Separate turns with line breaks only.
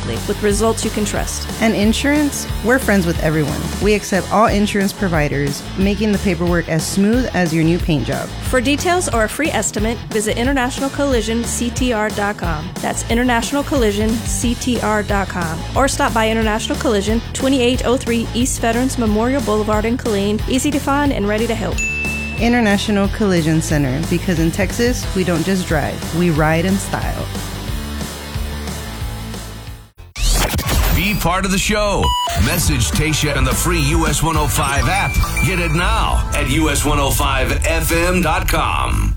effectively with results you can trust.
And insurance? We're friends with everyone. We accept all insurance providers, making the paperwork as smooth as your new paint job.
For details or a free estimate, visit internationalcollisionctr.com. That's internationalcollisionctr.com. Or stop by International Collision, 2803 East Veterans Memorial Boulevard in Killeen. Easy to find and ready to help.
International Collision Center, because in Texas, we don't just drive, we ride in style.
Be part of the show. Message Tasha and the free US 105 app. Get it now at US105FM.com.